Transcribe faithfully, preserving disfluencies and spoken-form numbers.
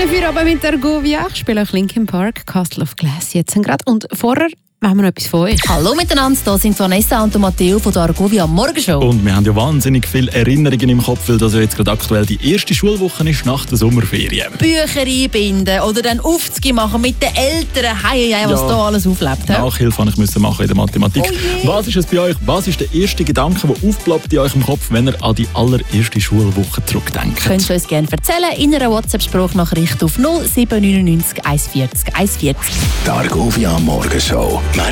schönen Feierabend mit der Argovia. Ich spiele euch Linkin Park, Castle of Glass jetzt gerade. Und vorher machen wir noch etwas von euch. Hallo miteinander, hier sind Vanessa und Matteo von der Argovia Morgenshow. Und wir haben ja wahnsinnig viele Erinnerungen im Kopf, weil das ja jetzt gerade aktuell die erste Schulwoche ist nach der Sommerferien. Bücher einbinden oder dann Aufzüge machen mit den Eltern. Hei, hei, was Ja. da alles auflebt. He? Nachhilfe musste ich machen in der Mathematik. Oh was ist es bei euch? Was ist der erste Gedanke, der aufploppt in eurem Kopf, wenn ihr an die allererste Schulwoche zurückdenkt? Könnt ihr uns gerne erzählen in einer WhatsApp-Sprachnachricht auf null sieben neun neun eins vierzig eins vierzig. Die Argovia Morgenshow.